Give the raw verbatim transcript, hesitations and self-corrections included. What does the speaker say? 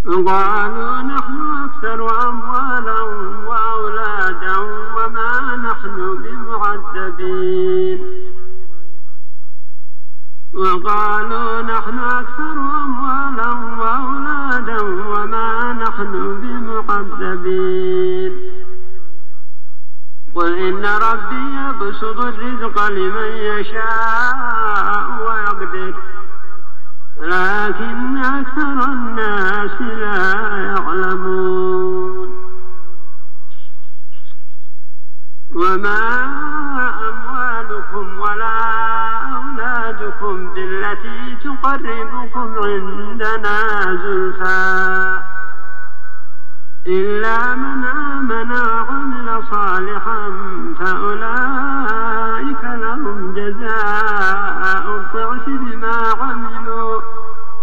قالوا نحن أكثر أموالا وأولادا وما نحن بمعذبين وقالوا نحن أكثر أموالا وأولادا وما نحن بمعذبين قل إن ربي يبسط الرزق لمن يشاء ويقدر لكن أكثر الناس لا يعلمون وما أموالكم ولا أولادكم بالتي تقربكم عندنا زلفى إلا من